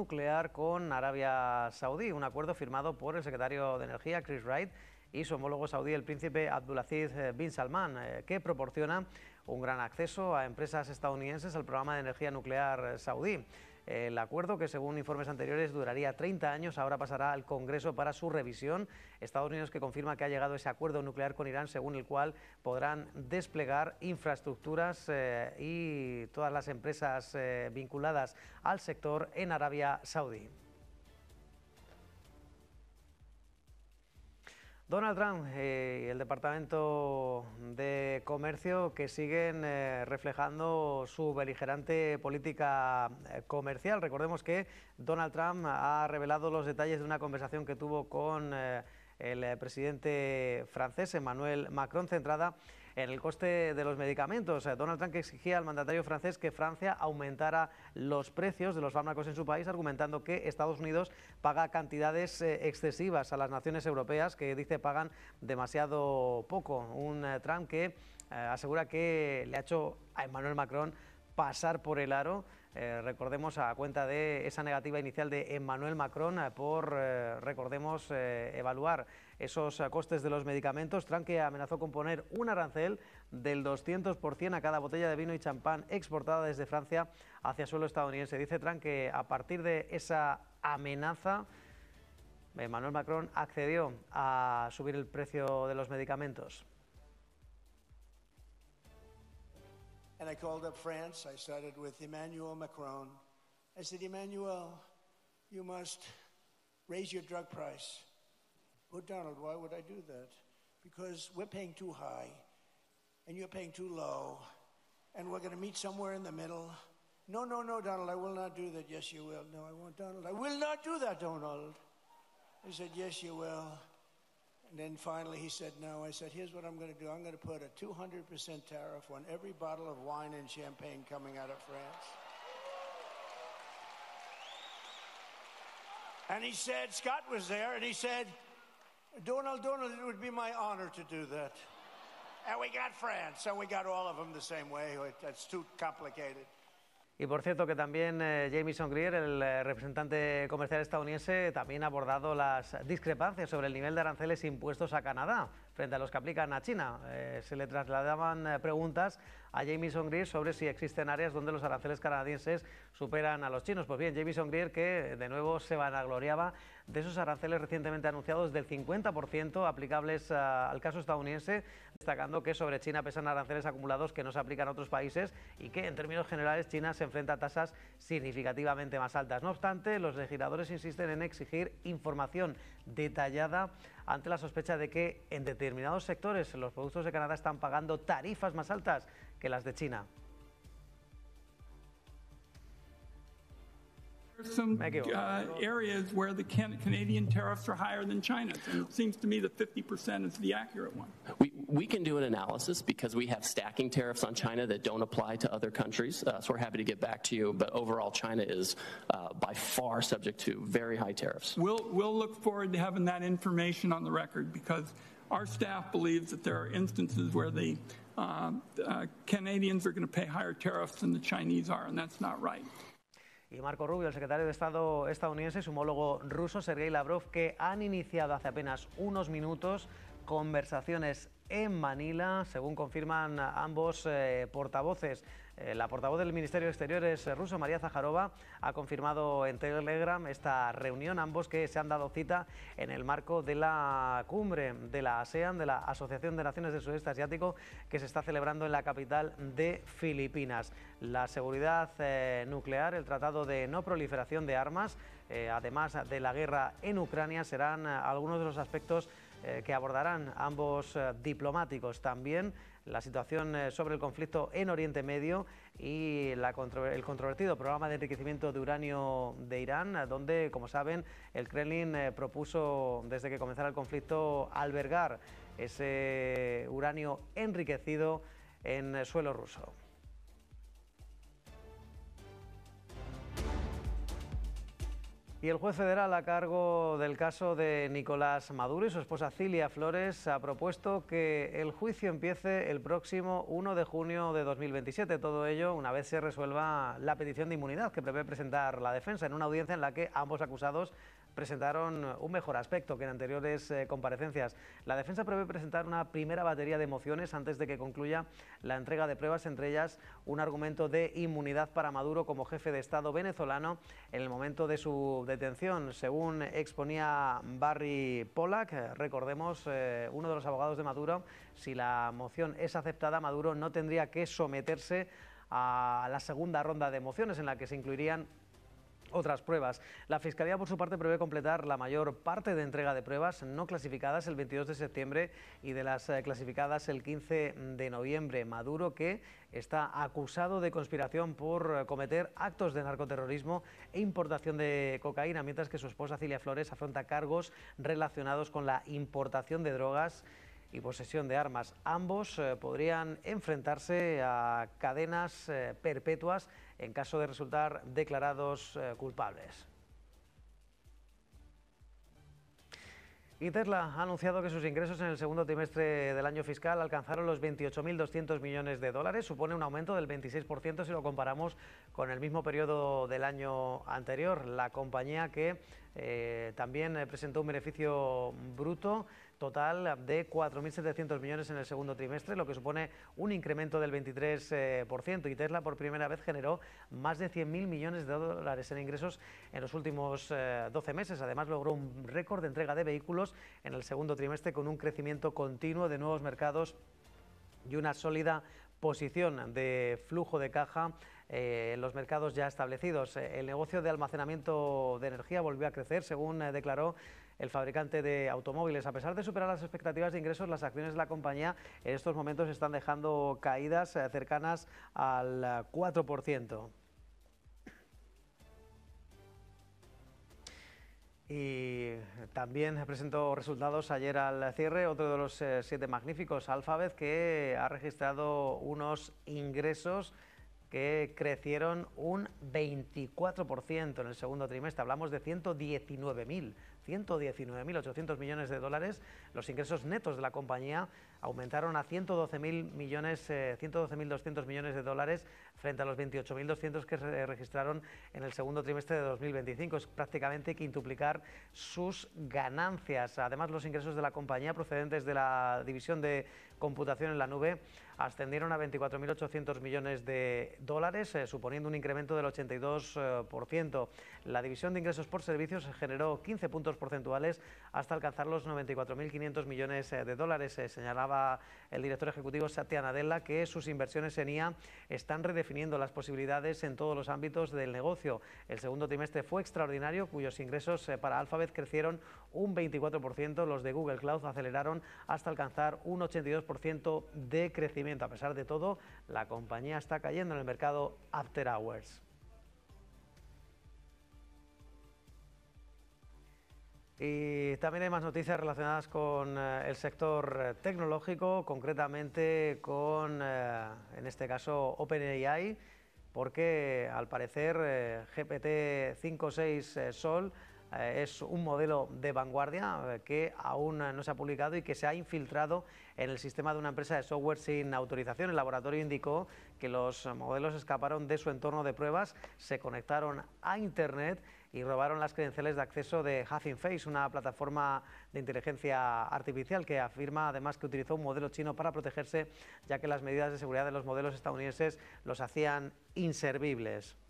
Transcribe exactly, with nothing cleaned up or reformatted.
nuclear con Arabia Saudí, un acuerdo firmado por el secretario de Energía, Chris Wright, y su homólogo saudí, el príncipe Abdulaziz bin Salman, eh, que proporciona un gran acceso a empresas estadounidenses al programa de energía nuclear saudí. El acuerdo, que según informes anteriores duraría treinta años, ahora pasará al Congreso para su revisión. Estados Unidos, que confirma que ha llegado ese acuerdo nuclear con Irán, según el cual podrán desplegar infraestructuras eh, y todas las empresas eh, vinculadas al sector en Arabia Saudí. Donald Trump eh, y el Departamento de Comercio, que siguen eh, reflejando su beligerante política eh, comercial. Recordemos que Donald Trump ha revelado los detalles de una conversación que tuvo con eh, el eh, presidente francés, Emmanuel Macron, centrada en el coste de los medicamentos. Donald Trump, que exigía al mandatario francés que Francia aumentara los precios de los fármacos en su país, argumentando que Estados Unidos paga cantidades eh, excesivas a las naciones europeas, que dice pagan demasiado poco. Un eh, Trump que eh, asegura que le ha hecho a Emmanuel Macron pasar por el aro. Eh, recordemos, a cuenta de esa negativa inicial de Emmanuel Macron eh, por, eh, recordemos, eh, evaluar esos eh, costes de los medicamentos. Trump, que amenazó con poner un arancel del doscientos por cien a cada botella de vino y champán exportada desde Francia hacia suelo estadounidense. Dice Trump que a partir de esa amenaza, Emmanuel Macron accedió a subir el precio de los medicamentos. And I called up France. I started with Emmanuel Macron. I said, Emmanuel, you must raise your drug price. Oh, Donald, why would I do that? Because we're paying too high, and you're paying too low, and we're going to meet somewhere in the middle. No, no, no, Donald, I will not do that. Yes, you will. No, I won't, Donald. I will not do that, Donald. I said, yes, you will. And then finally he said no. I said, here's what I'm going to do. I'm going to put a two hundred percent tariff on every bottle of wine and champagne coming out of France. And he said, Scott was there, and he said, Donald, Donald, it would be my honor to do that. And we got France, and we got all of them the same way. That's too complicated. Y por cierto que también eh, Jamieson Greer, el eh, representante comercial estadounidense, también ha abordado las discrepancias sobre el nivel de aranceles impuestos a Canadá frente a los que aplican a China. Eh, se le trasladaban eh, preguntas a Jamieson Greer sobre si existen áreas donde los aranceles canadienses superan a los chinos. Pues bien, Jamieson Greer, que de nuevo se vanagloriaba de esos aranceles recientemente anunciados del cincuenta por ciento aplicables a, al caso estadounidense, destacando que sobre China pesan aranceles acumulados que no se aplican a otros países y que en términos generales China se enfrenta a tasas significativamente más altas. No obstante, los legisladores insisten en exigir información detallada ante la sospecha de que en determinados sectores los productos de Canadá están pagando tarifas más altas que las de China. There's some uh, areas where the can Canadian tariffs are higher than China's, and it seems to me that fifty percent is the accurate one. We, we can do an analysis because we have stacking tariffs on China that don't apply to other countries, uh, so we're happy to get back to you, but overall China is uh, by far subject to very high tariffs. We'll, we'll look forward to having that information on the record, because our staff believes that there are instances where the uh, uh, Canadians are going to pay higher tariffs than the Chinese are, and that's not right. Y Marco Rubio, el secretario de Estado estadounidense, y su homólogo ruso, Sergei Lavrov, que han iniciado hace apenas unos minutos conversaciones en Manila, según confirman ambos eh, portavoces. Eh, la portavoz del Ministerio de Exteriores ruso, María Zaharova, ha confirmado en Telegram esta reunión, ambos que se han dado cita en el marco de la cumbre de la ASEAN, de la Asociación de Naciones del Sudeste Asiático, que se está celebrando en la capital de Filipinas. La seguridad eh, nuclear, el tratado de no proliferación de armas, eh, además de la guerra en Ucrania, serán eh, algunos de los aspectos eh, que abordarán ambos eh, diplomáticos. También la situación eh, sobre el conflicto en Oriente Medio y la contro el controvertido programa de enriquecimiento de uranio de Irán, donde, como saben, el Kremlin eh, propuso desde que comenzara el conflicto albergar ese uranio enriquecido en suelo ruso. Y el juez federal a cargo del caso de Nicolás Maduro y su esposa Cilia Flores ha propuesto que el juicio empiece el próximo uno de junio de dos mil veintisiete. Todo ello una vez se resuelva la petición de inmunidad que prevé presentar la defensa en una audiencia en la que ambos acusados presentaron un mejor aspecto que en anteriores eh, comparecencias. La defensa prevé presentar una primera batería de mociones antes de que concluya la entrega de pruebas, entre ellas un argumento de inmunidad para Maduro como jefe de Estado venezolano en el momento de su detención. Según exponía Barry Pollack, eh, recordemos, eh, uno de los abogados de Maduro, si la moción es aceptada, Maduro no tendría que someterse a la segunda ronda de mociones en la que se incluirían otras pruebas. La Fiscalía, por su parte, prevé completar la mayor parte de entrega de pruebas no clasificadas el veintidós de septiembre y de las eh, clasificadas el quince de noviembre. Maduro, que está acusado de conspiración por eh, cometer actos de narcoterrorismo e importación de cocaína, mientras que su esposa Cilia Flores afronta cargos relacionados con la importación de drogas y posesión de armas. Ambos eh, podrían enfrentarse a cadenas eh, perpetuas en caso de resultar declarados eh, culpables. Y Tesla ha anunciado que sus ingresos en el segundo trimestre del año fiscal alcanzaron los veintiocho mil doscientos millones de dólares. Supone un aumento del veintiséis por ciento si lo comparamos con el mismo periodo del año anterior. La compañía que eh, también presentó un beneficio bruto total de cuatro mil setecientos millones en el segundo trimestre, lo que supone un incremento del veintitrés por ciento. Y Tesla por primera vez generó más de cien mil millones de dólares en ingresos en los últimos eh, doce meses. Además, logró un récord de entrega de vehículos en el segundo trimestre con un crecimiento continuo de nuevos mercados y una sólida posición de flujo de caja eh, en los mercados ya establecidos. El negocio de almacenamiento de energía volvió a crecer, según eh, declaró el fabricante de automóviles. A pesar de superar las expectativas de ingresos, las acciones de la compañía en estos momentos están dejando caídas eh, cercanas al cuatro por ciento. Y también presentó resultados ayer al cierre otro de los eh, siete magníficos, Alphabet, que ha registrado unos ingresos que crecieron un veinticuatro por ciento en el segundo trimestre. Hablamos de ciento diecinueve mil ochocientos millones de dólares. Los ingresos netos de la compañía aumentaron a ciento doce mil millones, eh, ciento doce mil doscientos millones de dólares frente a los veintiocho mil doscientos que se registraron en el segundo trimestre de dos mil veinticinco. Es prácticamente quintuplicar sus ganancias. Además, los ingresos de la compañía procedentes de la división de computación en la nube ascendieron a veinticuatro mil ochocientos millones de dólares, eh, suponiendo un incremento del ochenta y dos por ciento. La división de ingresos por servicios generó quince puntos porcentuales hasta alcanzar los noventa y cuatro mil quinientos millones de dólares. Eh, señalaba el director ejecutivo Satya Nadella que sus inversiones en I A están redefiniendo las posibilidades en todos los ámbitos del negocio. El segundo trimestre fue extraordinario, cuyos ingresos eh, para Alphabet crecieron un veinticuatro por ciento. Los de Google Cloud aceleraron hasta alcanzar un ochenta y dos por ciento de crecimiento. A pesar de todo, la compañía está cayendo en el mercado after hours. Y también hay más noticias relacionadas con eh, el sector eh, tecnológico, concretamente con, eh, en este caso, OpenAI, porque al parecer eh, G P T cinco punto seis eh, Sol eh, es un modelo de vanguardia eh, que aún no se ha publicado y que se ha infiltrado en el sistema de una empresa de software sin autorización. El laboratorio indicó que los modelos escaparon de su entorno de pruebas, se conectaron a Internet y robaron las credenciales de acceso de Hugging Face, una plataforma de inteligencia artificial que afirma además que utilizó un modelo chino para protegerse, ya que las medidas de seguridad de los modelos estadounidenses los hacían inservibles.